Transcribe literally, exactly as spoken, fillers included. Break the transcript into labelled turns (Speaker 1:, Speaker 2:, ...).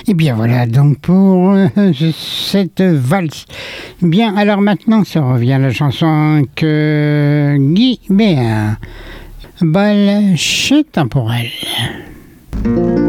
Speaker 1: Et bien voilà donc pour euh, cette valse. Bien, alors maintenant ça revient à la chanson que Guy Béard, Bal chez Temporel.